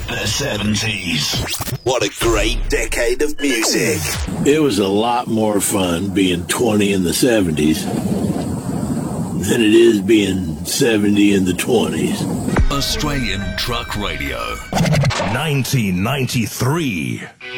The 70s. What a great decade of music. It was a lot more fun being 20 in the 70s than it is being 70 in the 20s. Australian Truck Radio. 1993.